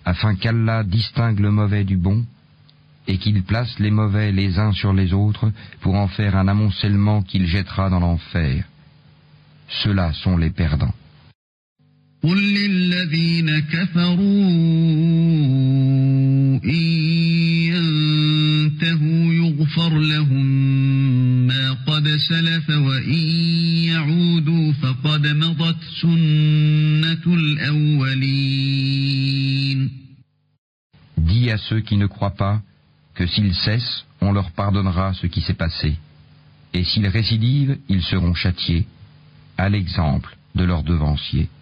afin qu'Allah distingue le mauvais du bon, et qu'il place les mauvais les uns sur les autres pour en faire un amoncellement qu'il jettera dans l'enfer. Ceux-là sont les perdants. قل للذين كفروا إن ينتهوا يغفر لهم ما قد سلف وإن يعودوا فقد مضت سنة الأولين. Dis à ceux qui ne croient pas que s'ils cessent, on leur pardonnera ce qui s'est passé. Et s'ils récidivent, ils seront châtiés, à l'exemple de leurs devanciers.